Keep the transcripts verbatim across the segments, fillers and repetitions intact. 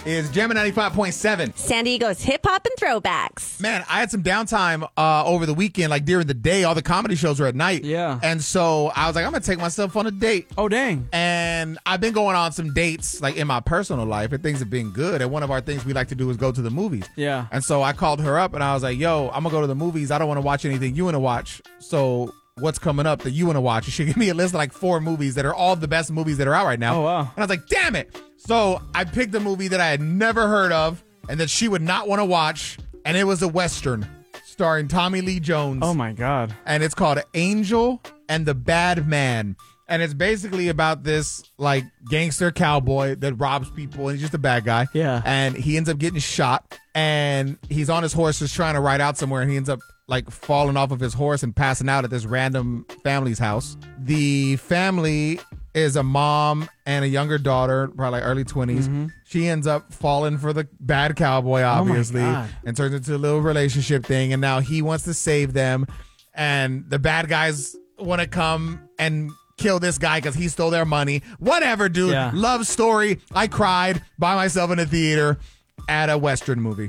is Jammin' ninety-five point seven. San Diego's hip-hop and throwbacks. Man, I had some downtime uh, over the weekend, like during the day. All the comedy shows were at night. Yeah. And so I was like, I'm going to take myself on a date. Oh, dang. And I've been going on some dates, like in my personal life, and things have been good. And one of our things we like to do is go to the movies. Yeah. And so I called her up, and I was like, yo, I'm going to go to the movies. I don't want to watch anything you want to watch. So what's coming up that you want to watch? She gave me a list of like four movies that are all the best movies that are out right now. Oh, wow. And I was like, damn it. So I picked a movie that I had never heard of and that she would not want to watch, and it was a Western starring Tommy Lee Jones. Oh, my God. And it's called Angel and the Bad Man. And it's basically about this, like, gangster cowboy that robs people, and he's just a bad guy. Yeah. And he ends up getting shot, and he's on his horse just trying to ride out somewhere, and he ends up, like, falling off of his horse and passing out at this random family's house. The family is a mom and a younger daughter, probably like early twenties. Mm-hmm. She ends up falling for the bad cowboy, obviously, oh my God. and turns into a little relationship thing, and now he wants to save them, and the bad guys want to come and kill this guy because he stole their money. Whatever, dude. Yeah. Love story. I cried by myself in a theater at a Western movie.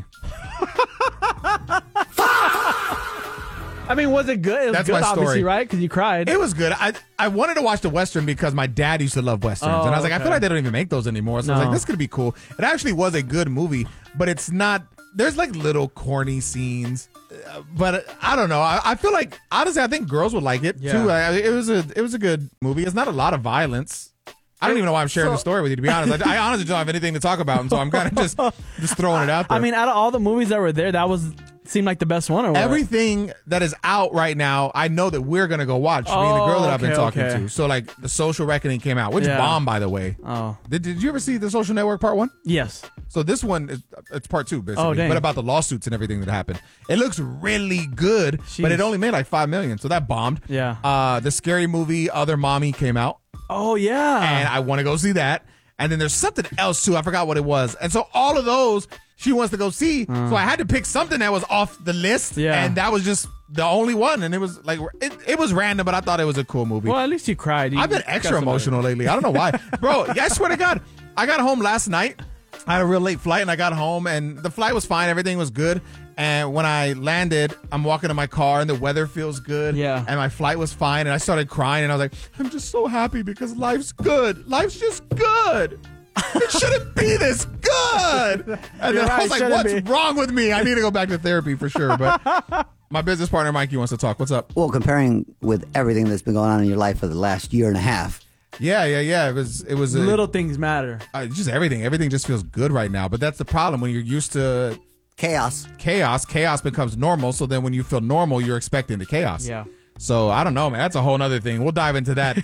I mean, was it good? It was That's good, my story. obviously, right? Because you cried. It was good. I I wanted to watch the Western because my dad used to love Westerns. Oh, and I was like, I okay. feel like they don't even make those anymore. So I was No. like, this could be cool. It actually was a good movie, but it's not, there's like little corny scenes. Uh, but I don't know. I, I feel like, honestly, I think girls would like it Yeah. too. I, it was a it was a good movie. It's not a lot of violence. I don't even know why I'm sharing So- the story with you, to be honest. I, I honestly don't have anything to talk about, and so I'm kind of just just throwing it out there. I mean, out of all the movies that were there, that was seemed like the best one. Or what? Everything that is out right now, I know that we're going to go watch, me and the girl that I've been okay, talking okay. to. So, like, The Social Reckoning came out, which Yeah. bomb, by the way. Oh, Did, did you ever see The Social Network Part one? yes. So this one, is it's part two, basically. Oh, dang. But about the lawsuits and everything that happened. It looks really good, but it Jeez. only made like five million, so that bombed. Yeah. Uh, the scary movie, Other Mommy, came out, Oh, yeah. and I want to go see that. And then there's something else, too. I forgot what it was. And so all of those, she wants to go see. So I had to pick something that was off the list. Yeah. And that was just the only one. And it was like, it, it was random, but I thought it was a cool movie. well, at least you cried. You I've been got extra somebody. emotional lately. I don't know why. Bro, I swear to God, I got home last night. I had a real late flight, and I got home, and the flight was fine. Everything was good. And when I landed, I'm walking to my car, and the weather feels good. Yeah. And my flight was fine, and I started crying, and I was like, I'm just so happy because life's good. Life's just good. It shouldn't be this good. And You're then I right, was like, shouldn't what's be. wrong with me? I need to go back to therapy for sure. But my business partner, Mikey, wants to talk. What's up? Well, comparing with everything that's been going on in your life for the last year and a half. Yeah, yeah, yeah. It was, it was a, Little things matter. uh, just everything. Everything just feels good right now. But that's the problem when you're used to Chaos. chaos. Chaos becomes normal. So then when you feel normal, you're expecting the chaos. Yeah. So I don't know, man. That's a whole other thing. We'll dive into that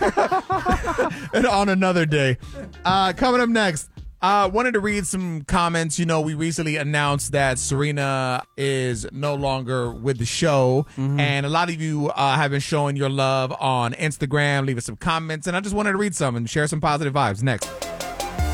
and on another day. Uh, coming up next, uh, wanted to read some comments. You know, we recently announced that Serena is no longer with the show. Mm-hmm. And a lot of you uh, have been showing your love on Instagram, leaving some comments. And I just wanted to read some and share some positive vibes. Next.